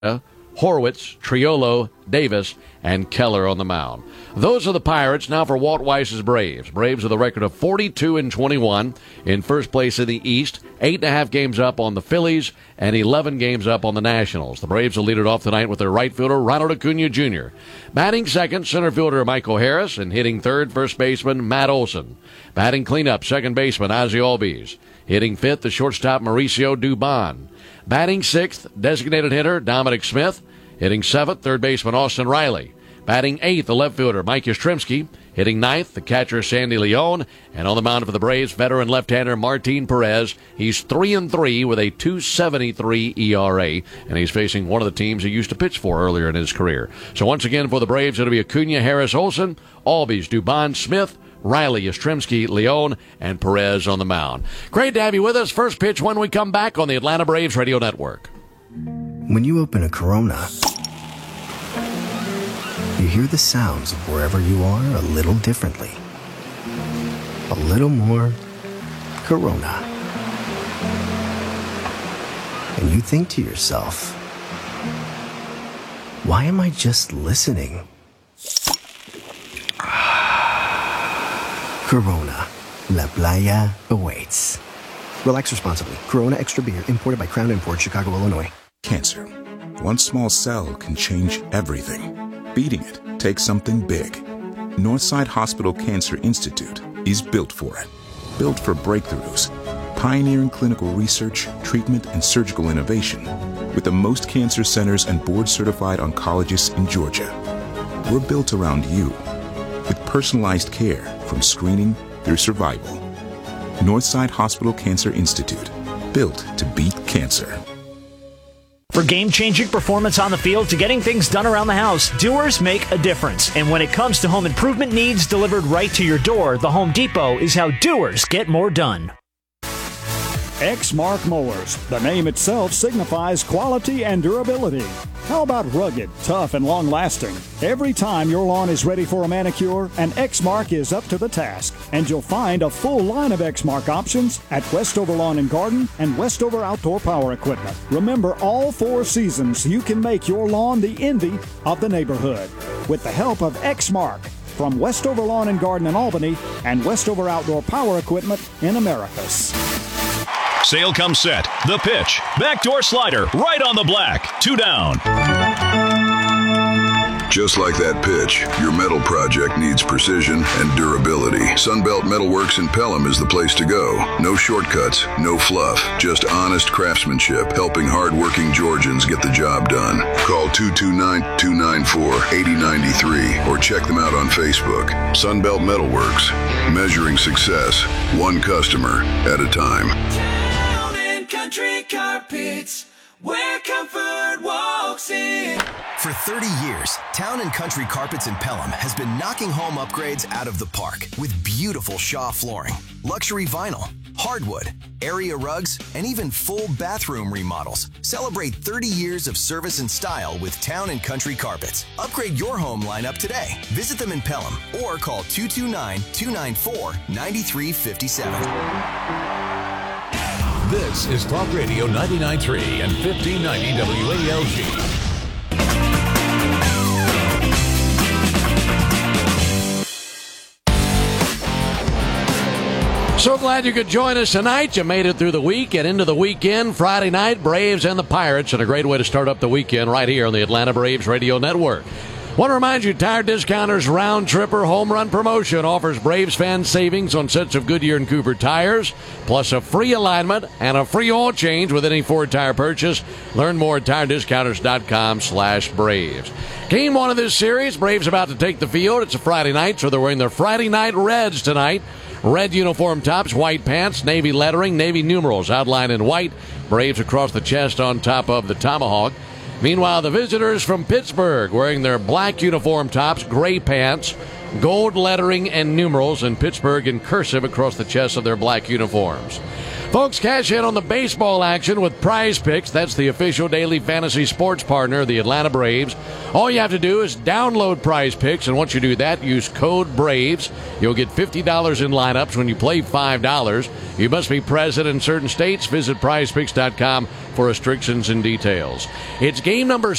Horwitz, Triolo, Davis, and Keller on the mound. Those are the Pirates. Now for Walt Weiss's Braves. Braves with a record of 42-21 in first place in the East, 8.5 games up on the Phillies, and 11 games up on the Nationals. The Braves will lead it off tonight with their right fielder, Ronald Acuna Jr. Batting second, center fielder Michael Harris, and hitting third, first baseman Matt Olson. Batting cleanup, second baseman Ozzie Albies. Hitting fifth, the shortstop Mauricio Dubon. Batting sixth, designated hitter Dominic Smith. Hitting seventh, third baseman Austin Riley. Batting eighth, the left fielder Mike Yastrzemski. Hitting ninth, the catcher Sandy Leon. And on the mound for the Braves, veteran left-hander Martin Perez. He's 3-3 with a .273 ERA, and he's facing one of the teams he used to pitch for earlier in his career. So once again for the Braves, it'll be Acuna, Harris, Olson, Albies, Dubon, Smith, Riley, Yastrzemski, Leon, and Perez on the mound. Great to have you with us. First pitch when we come back on the Atlanta Braves Radio Network. When you open a Corona, you hear the sounds of wherever you are a little differently. A little more Corona. And you think to yourself, why am I just listening? Corona. La Playa awaits. Relax responsibly. Corona Extra Beer, imported by Crown Imports, Chicago, Illinois. Cancer. One small cell can change everything. Beating it takes something big. Northside Hospital Cancer Institute is built for it. Built for breakthroughs. Pioneering clinical research, treatment, and surgical innovation. With the most cancer centers and board-certified oncologists in Georgia. We're built around you. With personalized care from screening through survival. Northside Hospital Cancer Institute. Built to beat cancer. For game-changing performance on the field to getting things done around the house, doers make a difference. And when it comes to home improvement needs delivered right to your door, the Home Depot is how doers get more done. Exmark Mowers. The name itself signifies quality and durability. How about rugged, tough, and long-lasting? Every time your lawn is ready for a manicure, an Exmark is up to the task. And you'll find a full line of Exmark options at Westover Lawn and Garden and Westover Outdoor Power Equipment. Remember, all 4 seasons, you can make your lawn the envy of the neighborhood. With the help of Exmark from Westover Lawn and Garden in Albany and Westover Outdoor Power Equipment in Americus. Sale comes set. The pitch. Backdoor slider. Right on the black. 2 down. Just like that pitch, your metal project needs precision and durability. Sunbelt Metalworks in Pelham is the place to go. No shortcuts, no fluff, just honest craftsmanship, helping hardworking Georgians get the job done. Call 229-294-8093 or check them out on Facebook. Sunbelt Metalworks, measuring success, one customer at a time. Town and Country Carpets, where comfort walks in. For 30 years, Town & Country Carpets in Pelham has been knocking home upgrades out of the park with beautiful Shaw flooring, luxury vinyl, hardwood, area rugs, and even full bathroom remodels. Celebrate 30 years of service and style with Town & Country Carpets. Upgrade your home lineup today. Visit them in Pelham or call 229-294-9357. This is Talk Radio 99.3 and 1590 WALG. So glad you could join us tonight. You made it through the week and into the weekend. Friday night, Braves and the Pirates, and a great way to start up the weekend right here on the Atlanta Braves Radio Network. Want to remind you, Tire Discounters Round Tripper Home Run Promotion offers Braves fans savings on sets of Goodyear and Cooper tires, plus a free alignment and a free oil change with any Ford tire purchase. Learn more at TireDiscounters.com/Braves. Game 1 of this series, Braves about to take the field. It's a Friday night, so they're wearing their Friday night reds tonight. Red uniform tops, white pants, navy lettering, navy numerals outlined in white. Braves across the chest on top of the tomahawk. Meanwhile, the visitors from Pittsburgh wearing their black uniform tops, gray pants, gold lettering and numerals, and Pittsburgh in cursive across the chest of their black uniforms. Folks, cash in on the baseball action with Prize Picks. That's the official daily fantasy sports partner of the Atlanta Braves. All you have to do is download Prize Picks, and once you do that, use code BRAVES. You'll get $50 in lineups when you play $5. You must be present in certain states. Visit prizepicks.com for restrictions and details. It's game number